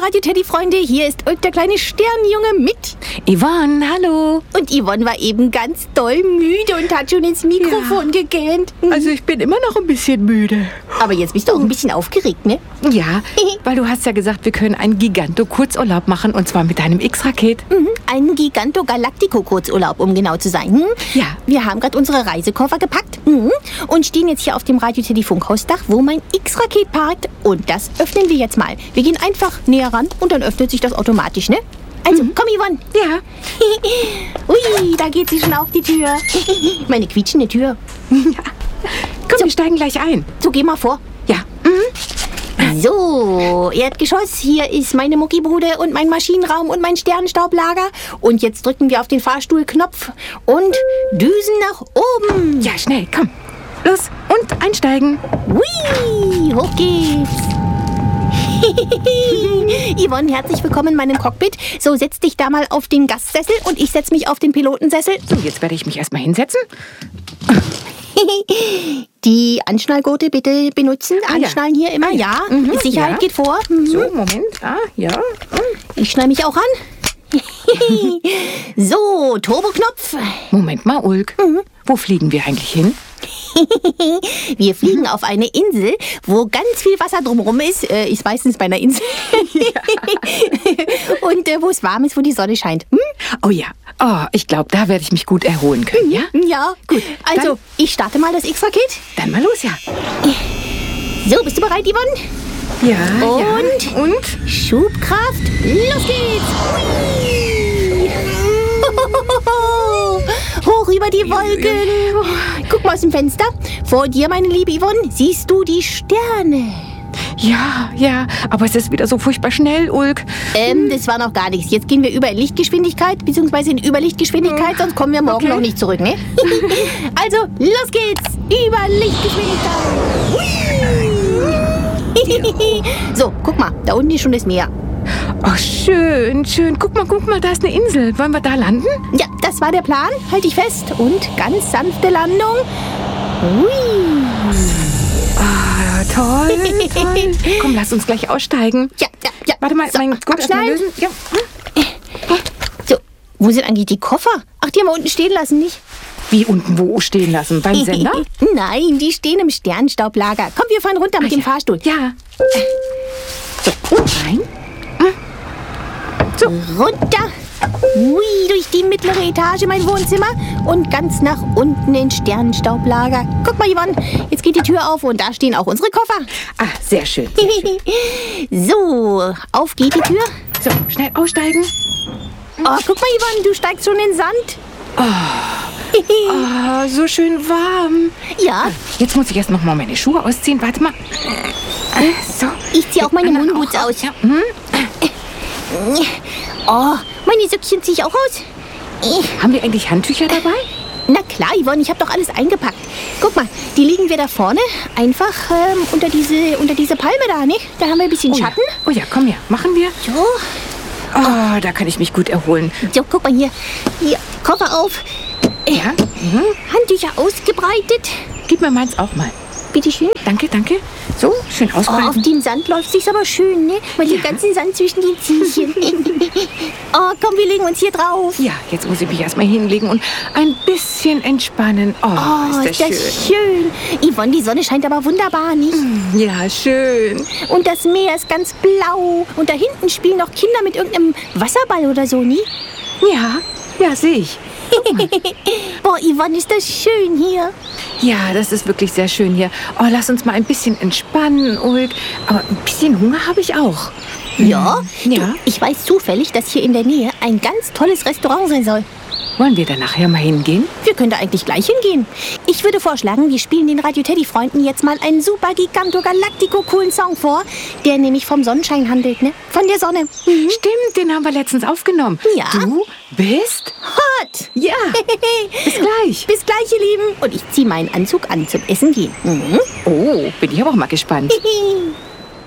Radio Teddy-Freunde, hier ist Ulk, der kleine Sternenjunge mit Yvonne, hallo. Und Yvonne war eben ganz doll müde und hat schon ins Mikrofon gegähnt. Also ich bin immer noch ein bisschen müde. Aber jetzt bist du auch ein bisschen aufgeregt, ne? Ja, weil du hast ja gesagt, wir können einen Giganto-Kurzurlaub machen und zwar mit deinem X-Raket. Einen Giganto-Galactico-Kurzurlaub, um genau zu sein. Ja. Wir haben gerade unsere Reisekoffer gepackt und stehen jetzt hier auf dem Radio Teddy Funkhausdach, wo mein X-Raket parkt. Und das öffnen wir jetzt mal. Wir gehen einfach näher ran und dann öffnet sich das automatisch, ne? Also, komm Yvonne. Ja. Ui, da geht sie schon auf die Tür. Meine quietschende Tür. Komm, wir steigen gleich ein. So, geh mal vor. Ja. So, Erdgeschoss, hier ist meine Muckibude und mein Maschinenraum und mein Sternenstaublager. Und jetzt drücken wir auf den Fahrstuhlknopf und düsen nach oben. Ja, schnell, komm. Los, und einsteigen. Hui, hoch geht's. Yvonne, herzlich willkommen in meinem Cockpit. So, setz dich da mal auf den Gastsessel und ich setz mich auf den Pilotensessel. So, jetzt werde ich mich erstmal hinsetzen. Die Anschnallgurte bitte benutzen. Anschnallen hier immer, ja. Sicherheit geht vor. So, Moment. Ja. Ich schnall mich auch an. So, Turboknopf. Moment mal, Ulk. Wo fliegen wir eigentlich hin? Wir fliegen auf eine Insel, wo ganz viel Wasser drumherum ist. Ist meistens bei einer Insel. Und wo es warm ist, wo die Sonne scheint. Oh ja. Oh, ich glaube, da werde ich mich gut erholen können, ja? Ja, gut. Also, ich starte mal das X-Raket. Dann mal los, ja. So, bist du bereit, Yvonne? Ja, Und? Schubkraft, los geht's! Hui. Hoch über die Wolken. Guck mal aus dem Fenster. Vor dir, meine liebe Yvonne, siehst du die Sterne. Ja, aber es ist wieder so furchtbar schnell, Ulk. Das war noch gar nichts. Jetzt gehen wir über Lichtgeschwindigkeit, beziehungsweise in Überlichtgeschwindigkeit, sonst kommen wir morgen noch nicht zurück, ne? Also, los geht's! Über Lichtgeschwindigkeit! Hui. So, guck mal, da unten ist schon das Meer. Oh, schön. Guck mal, da ist eine Insel. Wollen wir da landen? Ja, das war der Plan. Halt dich fest. Und ganz sanfte Landung. Hui. Toll. Komm, lass uns gleich aussteigen. Ja. Warte mal, So, mein Gurt erst mal abschneiden. lösen. Ja. So, wo sind eigentlich die Koffer? Ach, die haben wir unten stehen lassen, nicht? Wie unten wo stehen lassen? Beim Sender? Nein, die stehen im Sternenstaublager. Komm, wir fahren runter mit dem Fahrstuhl. Ja. So, und rein. So, runter. Hui, durch die mittlere Etage, mein Wohnzimmer. Und ganz nach unten ins Sternenstaublager. Guck mal, Yvonne, jetzt geht die Tür auf und da stehen auch unsere Koffer. Sehr schön. So, auf geht die Tür. So, schnell aussteigen. Oh, guck mal, Yvonne, du steigst schon in den Sand. Oh, so schön warm. Ja, Jetzt muss ich erst noch mal meine Schuhe ausziehen. Warte mal. So. ich ziehe auch meine Anna Moonboots auch aus. Ja. Oh, meine Söckchen ziehe ich auch aus. Haben wir eigentlich Handtücher dabei? Na klar, Yvonne, ich habe doch alles eingepackt. Guck mal, die legen wir da vorne einfach unter diese Palme da, ne? Da haben wir ein bisschen Schatten. Oh ja, komm her. Machen wir. So, Oh, da kann ich mich gut erholen. so, guck mal hier. Hier, Koffer auf. Ja. Handtücher ausgebreitet. Gib mir meins auch mal. Bitteschön. Danke. So, schön Oh, auf ausbreiten. dem Sand läuft sich's aber schön, ne? Mal den ganzen Sand zwischen den Ziehchen. Oh, komm, wir legen uns hier drauf. Ja, jetzt muss ich mich erstmal hinlegen und ein bisschen entspannen. Oh, Oh, ist das schön. schön. Yvonne, die Sonne scheint aber wunderbar, nicht? Ja, schön. Und das Meer ist ganz blau. Und da hinten spielen noch Kinder mit irgendeinem Wasserball oder so, nie? Ja, sehe ich. Boah, Yvonne, ist das schön hier. Ja, das ist wirklich sehr schön hier. Oh, lass uns mal ein bisschen entspannen, Ulk. Aber ein bisschen Hunger habe ich auch. Ja? Ja. Du, ich weiß zufällig, dass hier in der Nähe ein ganz tolles Restaurant sein soll. Wollen wir da nachher mal hingehen? Wir können da eigentlich gleich hingehen. Ich würde vorschlagen, wir spielen den Radio Teddy Freunden jetzt mal einen super Giganto Galactico coolen Song vor, der nämlich vom Sonnenschein handelt, ne? Von der Sonne. Stimmt, den haben wir letztens aufgenommen. Ja. Du bist? Hot! Ja. Bis gleich. Bis gleich, ihr Lieben. Und ich ziehe meinen Anzug an zum Essen gehen. Oh, bin ich aber auch mal gespannt.